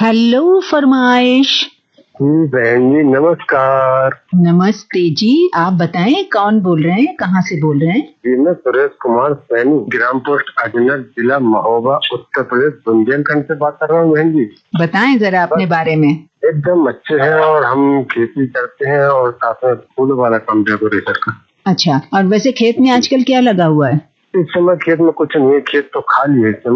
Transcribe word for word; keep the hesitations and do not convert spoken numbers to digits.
Hello फरमाइश। जी बहन जी नमस्कार। नमस्ते जी, आप बताएं कौन बोल रहे हैं, कहाँ से बोल रहे हैं? जी मैं सुरेश कुमार सैनी, ग्राम पोस्ट अजनर, जिला महोबा, उत्तर प्रदेश, बुंदेलखंड से बात कर रहा हूँ बहन जी। बताएं जरा अपने बारे में। एकदम अच्छे हैं और हम खेती करते हैं और साथ में फूल वाला काम डेकोरेटर का। अच्छा, और वैसे खेत में आजकल क्या लगा हुआ है? इस समय खेत में कुछ नहीं है, खेत तो खाली है इस समय।